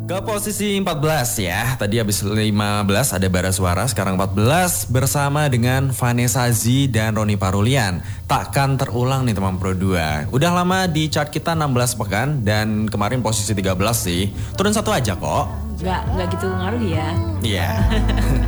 Ke posisi 14 ya. Tadi habis 15 ada Bara Suara, sekarang 14 bersama dengan Vanessa Z dan Roni Parulian. Takkan terulang nih teman Pro 2. Udah lama di chart kita 16 pekan dan kemarin posisi 13 sih. Turun satu aja kok. Nggak gitu ngaruh ya. Iya.